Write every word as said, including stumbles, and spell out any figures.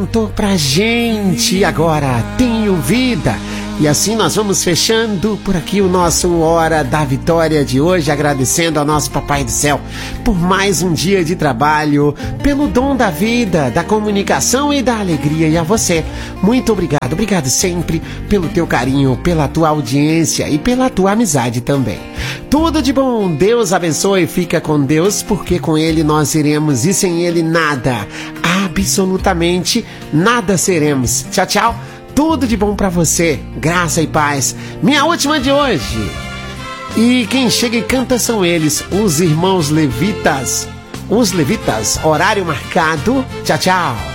Tô pra gente agora, tenho vida. E assim nós vamos fechando por aqui o nosso Hora da Vitória de hoje, agradecendo ao nosso Papai do Céu por mais um dia de trabalho, pelo dom da vida, da comunicação e da alegria. E a você, muito obrigado, obrigado sempre pelo teu carinho, pela tua audiência e pela tua amizade também. Tudo de bom, Deus abençoe, fica com Deus, porque com Ele nós iremos e sem Ele nada, absolutamente nada seremos. Tchau, tchau. Tudo de bom pra você, graça e paz. Minha última de hoje. E quem chega e canta são eles, os irmãos levitas. Os levitas, horário marcado. Tchau, tchau.